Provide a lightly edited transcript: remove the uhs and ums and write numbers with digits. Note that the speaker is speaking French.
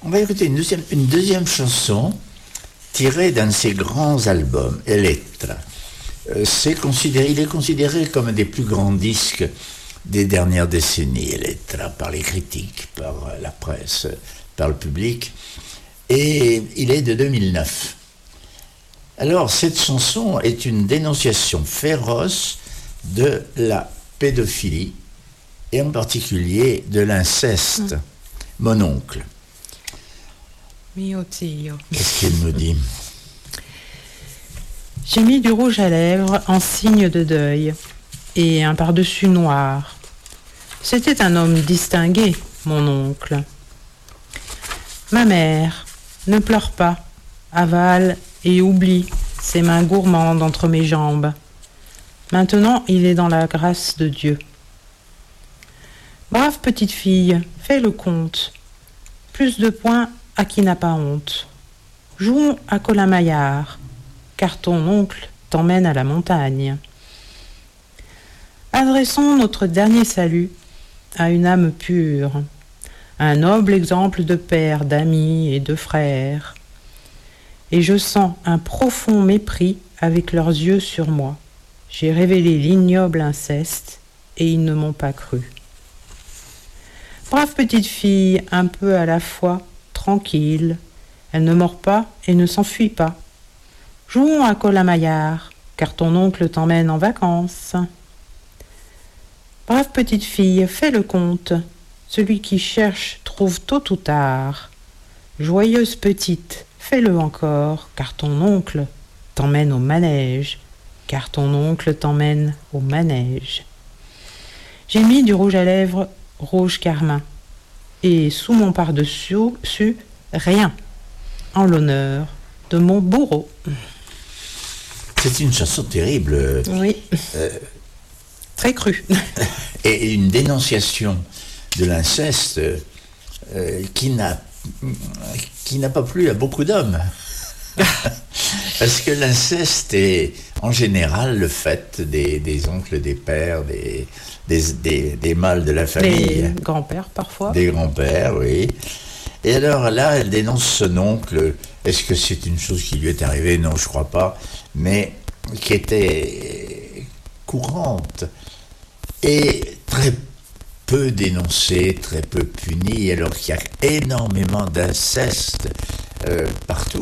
On va écouter une deuxième chanson tirée d'un de ses grands albums, Elettra. Il est considéré comme un des plus grands disques des dernières décennies, Elettra, par les critiques, par la presse, par le public. Et il est de 2009. Alors, cette chanson est une dénonciation féroce de la pédophilie, et en particulier de l'inceste. Mon oncle. Mio zio. Qu'est-ce qu'il nous dit? J'ai mis du rouge à lèvres en signe de deuil et un pardessus noir. C'était un homme distingué, mon oncle. Ma mère, ne pleure pas, avale et oublie ses mains gourmandes entre mes jambes. Maintenant, il est dans la grâce de Dieu. Brave petite fille, fais le compte. Plus de points à qui n'a pas honte. Jouons à Colin-Maillard, car ton oncle t'emmène à la montagne. Adressons notre dernier salut à une âme pure, un noble exemple de père, d'amis et de frères. Et je sens un profond mépris avec leurs yeux sur moi. J'ai révélé l'ignoble inceste et ils ne m'ont pas cru. Brave petite fille, un peu à la fois, tranquille, elle ne mord pas et ne s'enfuit pas. Jouons à Colin-Maillard, car ton oncle t'emmène en vacances. Brave petite fille, fais le compte. Celui qui cherche trouve tôt ou tard. Joyeuse petite, fais-le encore, car ton oncle t'emmène au manège. Car ton oncle t'emmène au manège. J'ai mis du rouge à lèvres rouge carmin. Et sous mon pardessus, rien. En l'honneur de mon bourreau. C'est une chanson terrible. Oui. Très crue. Et une dénonciation de l'inceste qui n'a pas plu à beaucoup d'hommes. Parce que l'inceste est en général le fait des oncles, des pères, des mâles de la famille. Des grands-pères parfois. Des grands-pères, oui. Et alors là, elle dénonce son oncle. Est-ce que c'est une chose qui lui est arrivée? Non, je crois pas. Mais qui était courante et très peu dénoncée, très peu punie, alors qu'il y a énormément d'inceste partout.